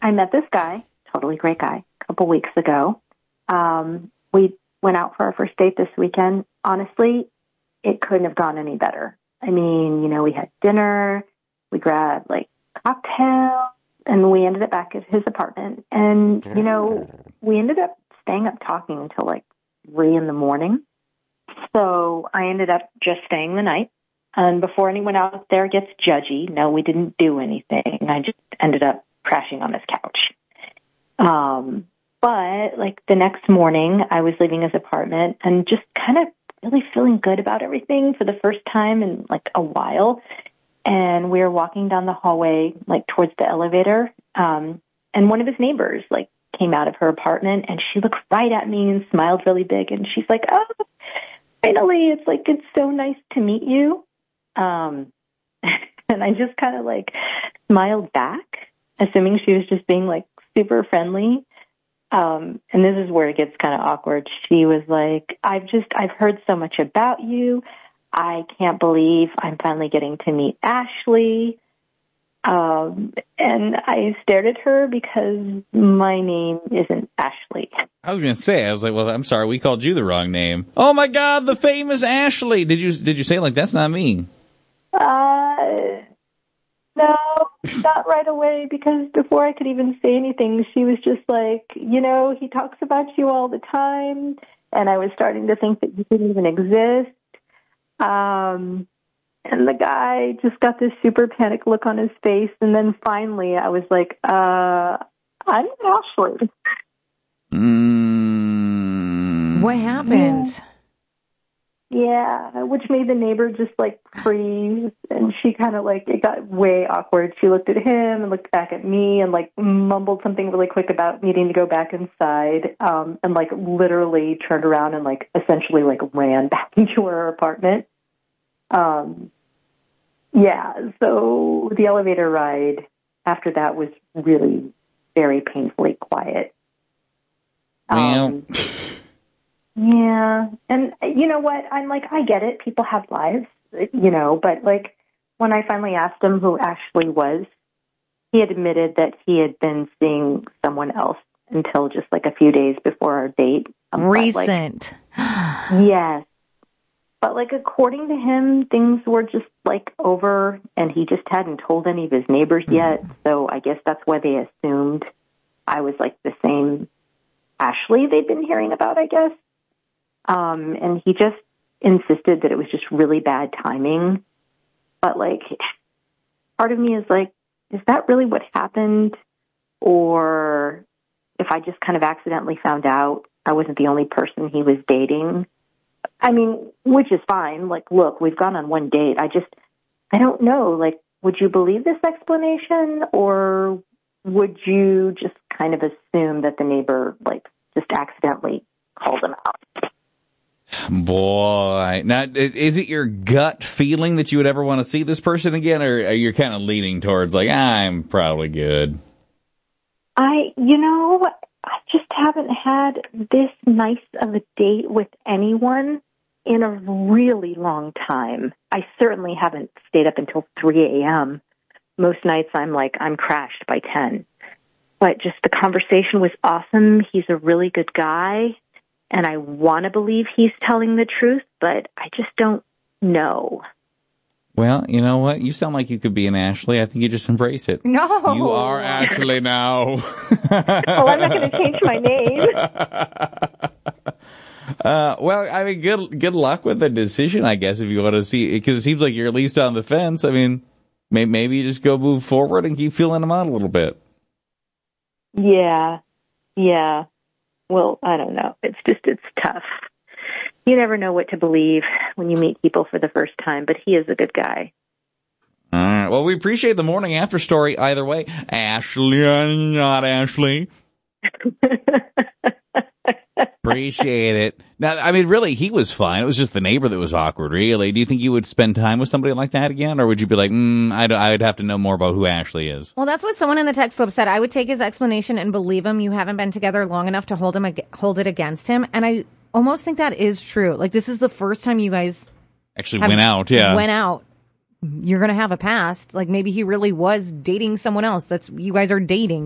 I met this guy, totally great guy, a couple weeks ago. We went out for our first date this weekend. Honestly, it couldn't have gone any better. I mean, we had dinner, we grabbed like cocktails, and we ended up back at his apartment. And, we ended up staying up talking until like 3 a.m. So I ended up just staying the night. And before anyone out there gets judgy, no, we didn't do anything. I just ended up crashing on his couch. But like the next morning, I was leaving his apartment and just kind of really feeling good about everything for the first time in like a while. And we were walking down the hallway, like towards the elevator. And one of his neighbors like came out of her apartment and she looked right at me and smiled really big. And she's like, "Oh, finally, it's so nice to meet you." And I just kind of like smiled back, assuming she was just being like super friendly. And this is where it gets kind of awkward. She was like, I've heard so much about you. I can't believe I'm finally getting to meet Ashley. And I stared at her because my name isn't Ashley. I was going to say, I was like, well, I'm sorry, we called you the wrong name. Oh my God, the famous Ashley. Did you say like, that's not me? No, not right away, because before I could even say anything, she was just like, he talks about you all the time, and I was starting to think that you didn't even exist. And the guy just got this super panic look on his face, and then finally I was like, I'm Ashley. What happened? Yeah, which made the neighbor just like freeze, and she kind of like, it got way awkward. She looked at him and looked back at me and like mumbled something really quick about needing to go back inside, and like literally turned around and like essentially like ran back into her apartment. Yeah, so the elevator ride after that was really very painfully quiet. Yeah, and you know what? I'm like, I get it. People have lives, but like when I finally asked him who Ashley was, he admitted that he had been seeing someone else until just like a few days before our date. Recent. Yes. But like according to him, things were just like over, and he just hadn't told any of his neighbors yet. So I guess that's why they assumed I was like the same Ashley they'd been hearing about, I guess. And he just insisted that it was just really bad timing. But like, part of me is like, is that really what happened? Or if I just kind of accidentally found out I wasn't the only person he was dating? I mean, which is fine. Like, look, we've gone on one date. I don't know. Like, would you believe this explanation? Or would you just kind of assume that the neighbor, like, just accidentally called him out? Boy. Now, is it your gut feeling that you would ever want to see this person again, or are you kind of leaning towards, like, I'm probably good? I just haven't had this nice of a date with anyone in a really long time. I certainly haven't stayed up until 3 a.m. Most nights I'm crashed by 10. But just the conversation was awesome. He's a really good guy. And I want to believe he's telling the truth, but I just don't know. Well, you know what? You sound like you could be an Ashley. I think you just embrace it. No. You are Ashley now. Oh, I'm not going to change my name. Well, I mean, good luck with the decision, I guess, if you want to see, because it seems like you're at least on the fence. I mean, maybe you just go move forward and keep feeling them out a little bit. Yeah. Well, I don't know. It's tough. You never know what to believe when you meet people for the first time, but he is a good guy. All right. Well, we appreciate the morning after story either way. Ashley, not Ashley. Appreciate it. Now, I mean, really, he was fine. It was just the neighbor that was awkward, really. Do you think you would spend time with somebody like that again? Or would you be like, I'd have to know more about who Ashley is? Well, that's what someone in the text club said. I would take his explanation and believe him. You haven't been together long enough to hold it against him. And I almost think that is true. Like, this is the first time you guys actually went out. Yeah. Went out. You're going to have a past. Like, maybe he really was dating someone else. You guys are dating.